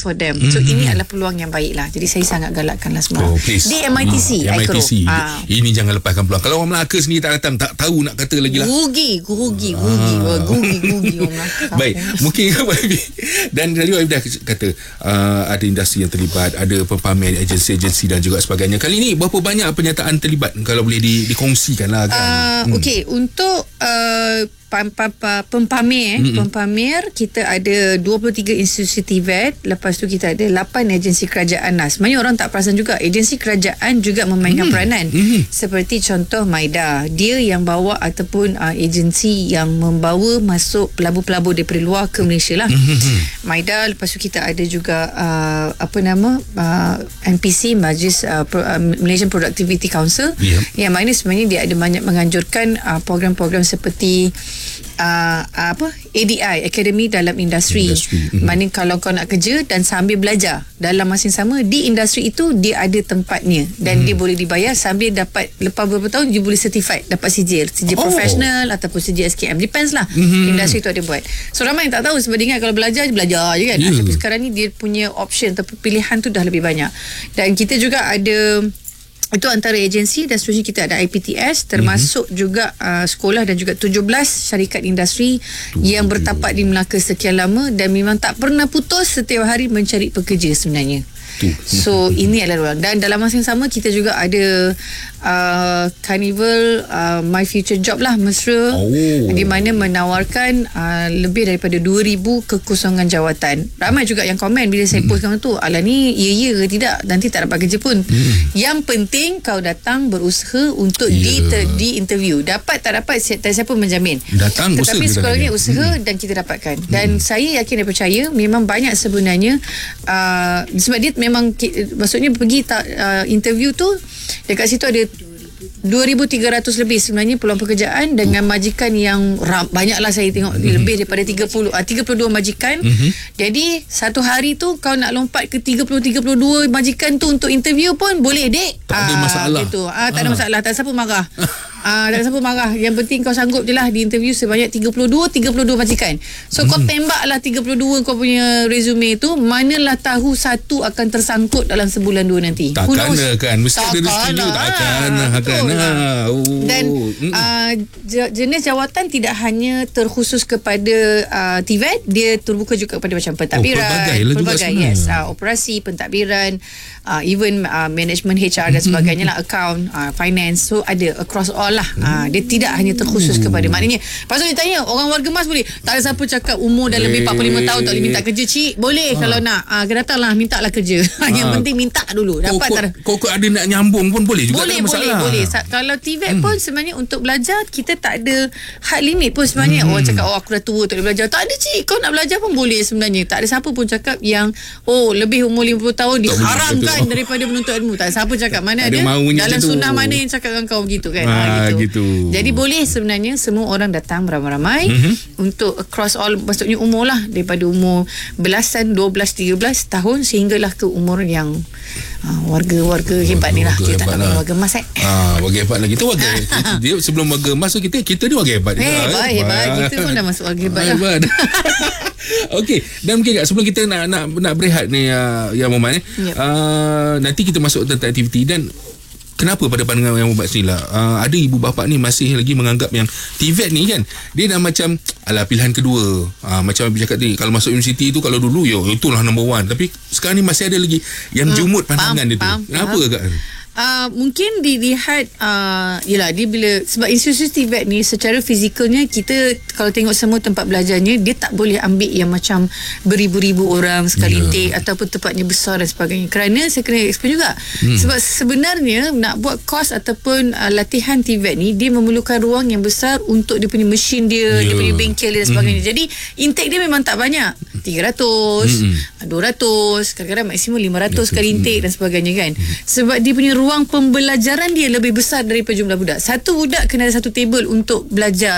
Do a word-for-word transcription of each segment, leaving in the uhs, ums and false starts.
works for them. So mm-hmm. ini adalah peluang yang baik lah. Jadi saya sangat galakkanlah semua. Oh, please. Di M I T C, hmm, M I T C. Ah. Ini jangan lepaskan peluang. Kalau orang Melaka sendiri tak datang, tak tahu nak kata lagi lah. Rugi, rugi, rugi, ah. rugi, rugi orang Melaka. Baik, mungkin dan tadi Waib dah kata uh, ada industri yang terlibat, ada pempamer, agensi-agensi dan juga sebagainya. Kali ini berapa banyak penyertaan terlibat, kalau boleh di, dikongsikan lah kan? Uh, hmm. Okey, untuk uh, pempamer eh, mm-hmm. pempamer kita ada dua puluh tiga institusi T V E T, lepas tu kita ada lapan agensi kerajaan. Nah, sebenarnya orang tak perasan juga agensi kerajaan juga memainkan mm-hmm. peranan. Mm-hmm. Seperti contoh MIDA, dia yang bawa ataupun uh, agensi yang membawa masuk pelabur-pelabur daripada luar ke Malaysia lah. Mm-hmm. MIDA, lepas tu kita ada juga uh, apa nama uh, M P C, Majlis uh, Pro, uh, Malaysian Productivity Council, yeah. yang mana sebenarnya dia ada banyak menganjurkan uh, program-program seperti Uh, apa A D I, Akademi dalam Industri, industri. Mm-hmm. Mana kalau kau nak kerja dan sambil belajar dalam masa yang sama di industri itu, dia ada tempatnya dan mm-hmm. dia boleh dibayar sambil dapat, lepas beberapa tahun dia boleh certified, dapat sijil sijil oh. profesional ataupun sijil S K M, depends lah. Mm-hmm. Industri tu ada buat. So ramai yang tak tahu, sebab ingat kalau belajar belajar je kan, yeah. Tapi sekarang ni dia punya option atau pilihan tu dah lebih banyak. Dan kita juga ada, itu antara agensi, dan seterusnya kita ada I P T S, termasuk mm-hmm. juga uh, sekolah dan juga tujuh belas syarikat industri Tuh, yang bertapak di Melaka sekian lama dan memang tak pernah putus setiap hari mencari pekerja sebenarnya. So ini adalah ruang. Dan dalam masa yang sama kita juga ada uh, Carnival uh, My Future Job lah, mesra, oh. di mana menawarkan uh, lebih daripada dua ribu kekosongan jawatan. Ramai juga yang komen bila saya post kan tu, alah ni ya ya ke tidak, nanti tak dapat kerja pun. hmm. Yang penting kau datang berusaha untuk yeah. di, ter, di interview. Dapat tak dapat, tak siapa menjamin, datang tetapi sekurang-kurangnya usaha hmm. dan kita dapatkan. Dan hmm. saya yakin dan percaya memang banyak sebenarnya uh, sebab dia memang, maksudnya pergi ta, uh, interview tu dekat situ ada dua ribu tiga ratus lebih sebenarnya peluang pekerjaan dengan majikan yang ram, banyaklah saya tengok, mm-hmm. lebih daripada tiga puluh, uh, tiga puluh dua majikan. Mm-hmm. Jadi satu hari tu kau nak lompat ke tiga puluh tiga puluh dua majikan tu untuk interview pun boleh, dek. Tak ada masalah. Gitu. Ah, tak ada masalah, tak ada siapa marah. Ah, tak ada siapa marah. Yang penting kau sanggup je lah di interview sebanyak tiga puluh dua majikan. So hmm. kau tembaklah tiga puluh dua kau punya resume tu, manalah tahu satu akan tersangkut dalam sebulan dua nanti. Takkan kan, mesti ada rezeki. Takkan akan. Oh. Dan hmm. uh, jenis jawatan tidak hanya terkhusus kepada uh, T V E T, dia terbuka juga kepada macam pentadbiran, oh, pelbagai, lah pelbagai yes, uh, operasi, pentadbiran, uh, even uh, management H R dan sebagainya lah, account, uh, finance. So ada across all lah. Uh, dia tidak hanya terkhusus kepada, maknanya pasal dia tanya orang warga emas boleh, tak ada siapa cakap umur dah lebih empat puluh lima tahun tak boleh minta kerja. Cik boleh, ha. Kalau nak uh, datanglah, minta lah kerja. Ha. Yang penting minta dulu, dapat tak. Kau kau ada nak nyambung pun boleh juga, boleh boleh boleh. Sa- kalau T V E T hmm. pun sebenarnya untuk belajar kita tak ada had limit pun sebenarnya. hmm. Orang cakap oh aku dah tua tak boleh belajar, tak ada cik, kau nak belajar pun boleh sebenarnya. Tak ada siapa pun cakap yang oh lebih umur lima puluh tahun diharamkan daripada menuntut ilmu. Tak ada siapa cakap, mana ada, ada dalam sunnah mana yang cakap dengan kau begitu kan. Ha, gitu. gitu. Jadi boleh sebenarnya semua orang datang beramai-ramai mm-hmm. untuk across all, maksudnya umur lah, daripada umur belasan, dua belas, tiga belas tahun sehinggalah ke umur yang uh, warga-warga hebat ni lah. Kita tak nak warga emas eh. Ah, warga hebat lagi. Kita warga dia sebelum warga emas tu kita kita ni warga hebat. Hebat, hebat, hebat. Kita pun dah masuk warga hebat. Hebat. Okey, dan mungkin sebelum kita nak nak nak berehat ni uh, yang Moman eh. Yep. Uh, nanti kita masuk tentang aktiviti. Dan kenapa pada pandangan yang Muhammad sendiri lah, uh, ada ibu bapa ni masih lagi menganggap yang T V E T ni kan, dia dah macam alah pilihan kedua. uh, Macam Abi cakap tadi, kalau masuk universiti tu, kalau dulu yo itulah number one. Tapi sekarang ni masih ada lagi yang jumut pandangan hmm, dia tu. Kenapa agak? Uh, mungkin dilihat uh, yelah dia bila, sebab institusi T V E T ni secara fizikalnya kita kalau tengok semua tempat belajarnya, dia tak boleh ambil yang macam beribu-ribu orang sekali intake, yeah. ataupun tempatnya besar dan sebagainya. Kerana saya kena explain juga, hmm. sebab sebenarnya nak buat kos ataupun uh, latihan T V E T ni, dia memerlukan ruang yang besar untuk dia punya mesin dia, yeah. dia punya bengkel dia dan sebagainya. hmm. Jadi intake dia memang tak banyak, tiga ratus, hmm. dua ratus, kadang-kadang maksimum lima ratus kali intake dan sebagainya kan. hmm. Sebab dia punya ruang pembelajaran dia lebih besar daripada jumlah budak. Satu budak kena ada satu table untuk belajar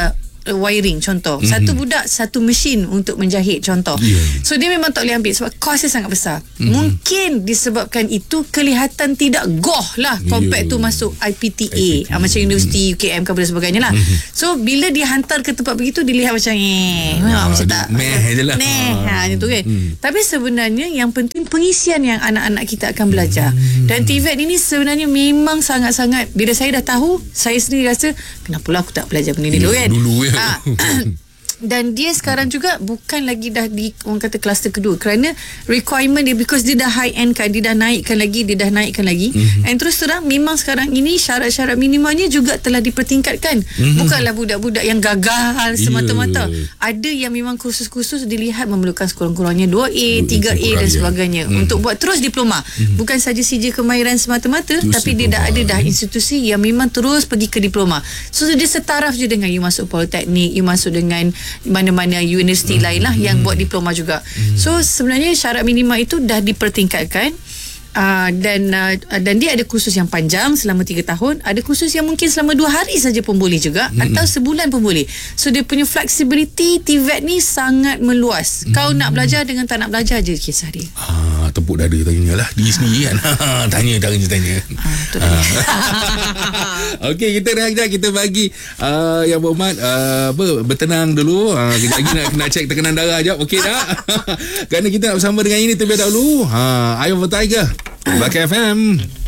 uh, wiring contoh. Mm-hmm. Satu budak satu mesin untuk menjahit contoh. Yeah. So dia memang tak boleh ambil sebab kos dia sangat besar. Mm-hmm. Mungkin disebabkan itu kelihatan tidak goh lah compared yeah. tu masuk I P T A, I P T A. Uh, macam Universiti U K M ke dan sebagainya lah. Mm-hmm. So bila dia hantar ke tempat begitu dilihat macam eh ah, macam tak meh je lah. Meh ha, macam tu kan. Mm. Tapi sebenarnya yang penting pengisian yang anak-anak kita akan belajar. Mm. Dan T V E T ini sebenarnya memang sangat-sangat, bila saya dah tahu, saya sendiri rasa kenapa lah aku tak belajar benda ni dulu kan. Dulu ya. Ha, dan dia sekarang juga bukan lagi dah di orang kata kluster kedua kerana requirement dia, because dia dah high end kan, dia dah naikkan lagi dia dah naikkan lagi mm-hmm. and terus terang memang sekarang ini syarat-syarat minimanya juga telah dipertingkatkan. Mm-hmm. Bukanlah budak-budak yang gagal semata-mata, yeah. ada yang memang kursus-kursus dilihat memerlukan sekurang-kurangnya dua A, tiga A dan sebagainya mm-hmm. untuk buat terus diploma. Mm-hmm. Bukan saja saja kemahiran semata-mata, terus tapi diploma. Dia dah ada dah institusi yang memang terus pergi ke diploma. So dia setaraf je dengan you masuk politeknik, you masuk dengan mana-mana universiti hmm. lain lah yang hmm. buat diploma juga. Hmm. So sebenarnya syarat minima itu dah dipertingkatkan. Uh, dan uh, dan dia ada kursus yang panjang selama tiga tahun, ada kursus yang mungkin selama dua hari saja pun boleh juga, hmm. atau sebulan pun boleh. So dia punya flexibility T V E T ni sangat meluas. Hmm. Kau nak belajar dengan tak nak belajar je kisah dia. Ah, tepuk dada tanya lah diri sendiri kan. Tanya dah je tanya. Ah, betul ah. Okey, kita rehat sekejap, kita bagi uh, yang berhormat uh, apa bertenang dulu. Uh, kejap lagi nak nak cek tekanan darah jap. Okey tak? Kerana kita nak bersama dengan ini terlebih dahulu. Ha, Eye of a Tiger. Belaka F M.